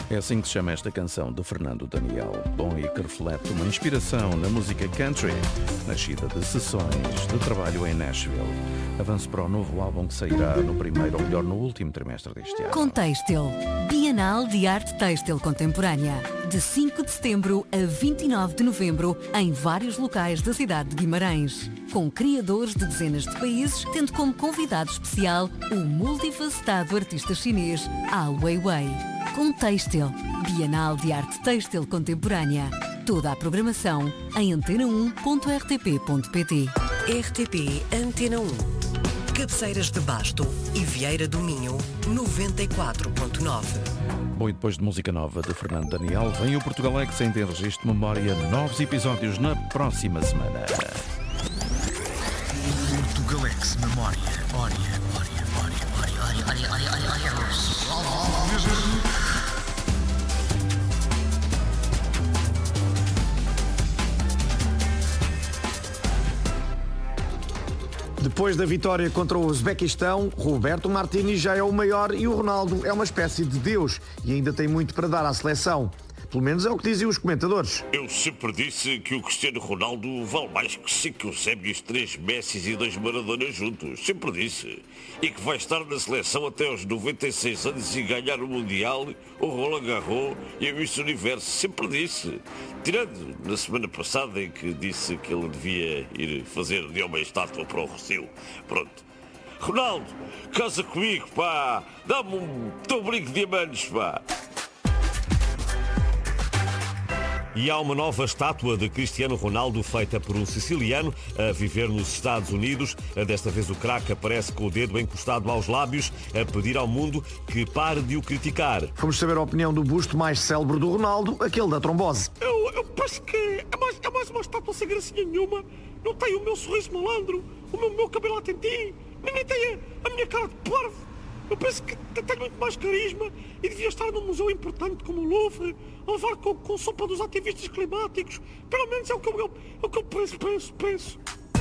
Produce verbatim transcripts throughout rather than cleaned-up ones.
É assim que se chama esta canção de Fernando Daniel. Bom, e que reflete uma inspiração na música country, nascida de sessões de trabalho em Nashville. Avanço para o novo álbum que sairá no primeiro, ou melhor, no último trimestre deste ano. Contextil, Bienal de Arte Têxtil Contemporânea, de cinco de setembro a vinte e nove de novembro, em vários locais da cidade de Guimarães. Com criadores de dezenas de países, tendo como convidado especial o multifacetado artista chinês Ai Weiwei. Contextil, Bienal de Arte Têxtil Contemporânea. Toda a programação em antena um ponto r t p ponto p t. R T P Antena um. Cabeceiras de Basto e Vieira do Minho, noventa e quatro ponto nove. Bom, e depois de música nova de Fernando Daniel, vem o Portugalex em ter registro de memória, novos episódios na próxima semana. Portugalex Memória. Ória, ória, ória, ória, ória, ória, ória, ória, ória. Depois da vitória contra o Uzbequistão, Roberto Martínez já é o maior e o Ronaldo é uma espécie de Deus e ainda tem muito para dar à seleção. Pelo menos é o que dizem os comentadores. Eu sempre disse que o Cristiano Ronaldo vale mais que cinco Eusébios, três Messis e dois Maradona juntos. Sempre disse. E que vai estar na seleção até aos noventa e seis anos e ganhar o Mundial, o Roland Garros e a Miss Universo. Sempre disse. Tirando na semana passada em que disse que ele devia ir fazer de uma estátua para o Rossio. Pronto. Ronaldo, casa comigo, pá. Dá-me um teu brinco de diamantes, pá. E há uma nova estátua de Cristiano Ronaldo feita por um siciliano a viver nos Estados Unidos. Desta vez o craque aparece com o dedo encostado aos lábios a pedir ao mundo que pare de o criticar. Vamos saber a opinião do busto mais célebre do Ronaldo, aquele da trombose. Eu, eu penso que é mais, é mais uma estátua sem gracinha nenhuma. Não tem o meu sorriso malandro, o meu, meu cabelo atentinho, nem tem a, a minha cara de parvo. Eu penso que tem muito mais carisma e devia estar num museu importante como o Louvre, a levar com, com sopa dos ativistas climáticos. Pelo menos é o que eu, é o que eu penso, penso, penso.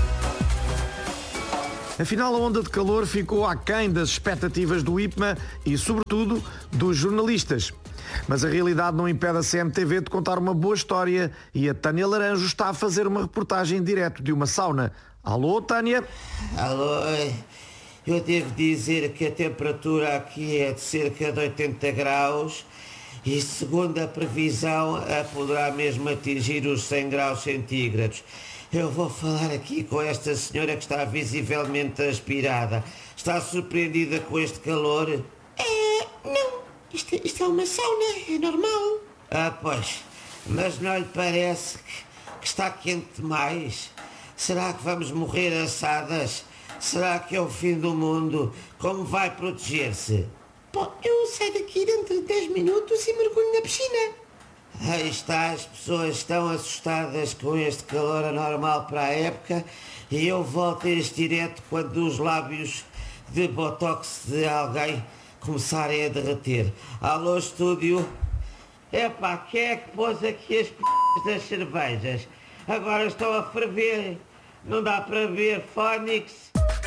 Afinal, a onda de calor ficou aquém das expectativas do I P M A e, sobretudo, dos jornalistas. Mas a realidade não impede a C M T V de contar uma boa história e a Tânia Laranjo está a fazer uma reportagem direto de uma sauna. Alô, Tânia? Alô, eu devo dizer que a temperatura aqui é de cerca de oitenta graus e, segundo a previsão, poderá mesmo atingir os cem graus centígrados. Eu vou falar aqui com esta senhora que está visivelmente aspirada. Está surpreendida com este calor? É, não. Isto, isto é uma sauna, é normal. Ah, pois. Mas não lhe parece que, que está quente demais? Será que vamos morrer assadas? Será que é o fim do mundo? Como vai proteger-se? Bom, eu saio daqui dentro de dez minutos e mergulho na piscina. Aí está, as pessoas estão assustadas com este calor anormal para a época e eu volto a este direto quando os lábios de botox de alguém começarem a derreter. Alô, estúdio? Epá, quem é que pôs aqui as p*** das cervejas? Agora estão a ferver. Não dá para ver, Fónix.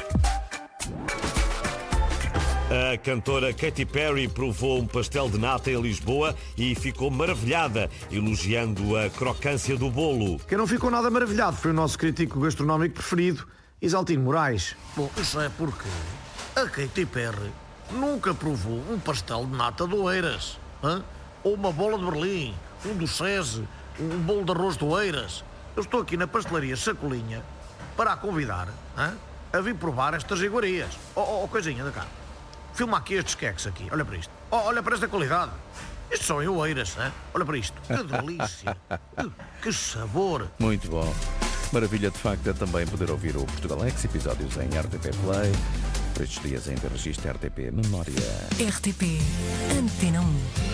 A cantora Katy Perry provou um pastel de nata em Lisboa e ficou maravilhada, elogiando a crocância do bolo. Quem não ficou nada maravilhado foi o nosso crítico gastronómico preferido, Isaltino Moraes. Bom, isso é porque a Katy Perry nunca provou um pastel de nata do Eiras, hein? Ou uma bola de Berlim, um do SESI, um bolo de arroz do Eiras. Eu estou aqui na pastelaria Sacolinha para a convidar, hein, a vir provar estas iguarias. Oh, oh, oh, coisinha da cá. Filma aqui estes queques aqui, olha para isto. Oh, olha para esta qualidade. Isto são eu Eiras, hein? Olha para isto. Que delícia. Que sabor. Muito bom. Maravilha de facto é também poder ouvir o Portugalex, episódios em R T P Play. Por estes dias ainda registra R T P Memória. R T P Antena um.